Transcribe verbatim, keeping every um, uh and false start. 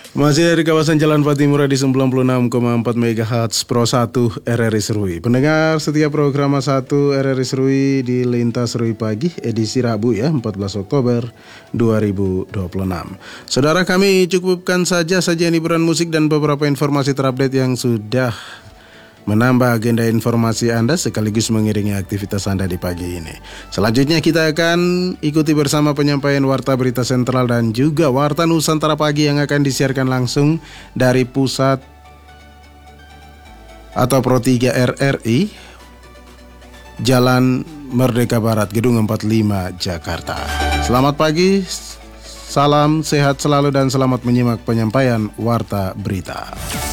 Masih dari kawasan Jalan Patimura di sembilan puluh enam koma empat megahertz Pro satu R R I Serui. Pendengar setiap program satu R R I Serui di Lintas Serui Pagi edisi Rabu ya empat belas Oktober dua ribu dua puluh enam. Saudara, kami cukupkan saja sajian hiburan musik dan beberapa informasi terupdate yang sudah menambah agenda informasi Anda sekaligus mengiringi aktivitas Anda di pagi ini. Selanjutnya kita akan ikuti bersama penyampaian Warta Berita Sentral dan juga Warta Nusantara Pagi yang akan disiarkan langsung dari pusat atau Pro tiga R R I Jalan Merdeka Barat, Gedung empat puluh lima, Jakarta. Selamat pagi, salam sehat selalu dan selamat menyimak penyampaian Warta Berita.